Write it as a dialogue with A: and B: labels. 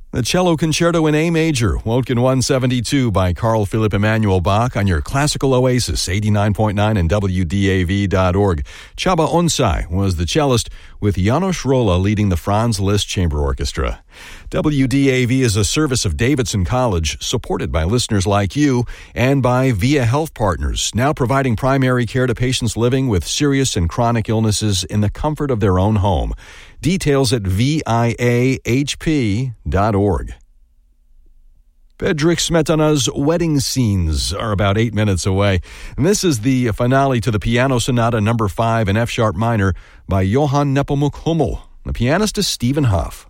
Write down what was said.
A: The Cello Concerto in A Major, Wotkin 172 by Carl Philipp Emanuel Bach on your classical oasis, 89.9 and WDAV.org. Csaba Onsai was the cellist, with János Róla leading the Franz Liszt Chamber Orchestra. WDAV is a service of Davidson College, supported by listeners like you and by Via Health Partners, now providing primary care to patients living with serious and chronic illnesses in the comfort of their own home. Details at viahp.org. Bedřich Smetana's Wedding Scenes are about 8 minutes away. And this is the finale to the Piano Sonata No. 5 in F-sharp minor by Johann Nepomuk Hummel. The pianist is Stephen Huff.